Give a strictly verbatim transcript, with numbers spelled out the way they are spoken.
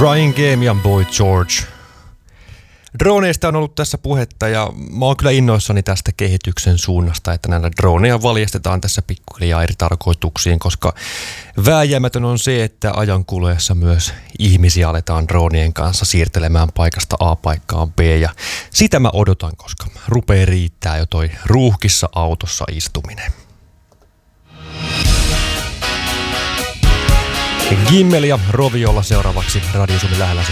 Crying Game ja Boy George. Droneista on ollut tässä puhetta ja mä oon kyllä innoissani tästä kehityksen suunnasta, että näillä droneja valjastetaan tässä pikkuhiljaa eri tarkoituksiin, koska vääjäämätön on se, että ajan kuluessa myös ihmisiä aletaan droneen kanssa siirtelemään paikasta A paikkaan B ja sitä mä odotan, koska rupeaa riittää jo toi ruuhkissa autossa istuminen. Gimmel ja Roviolla seuraavaksi Radio Suomi lähellä.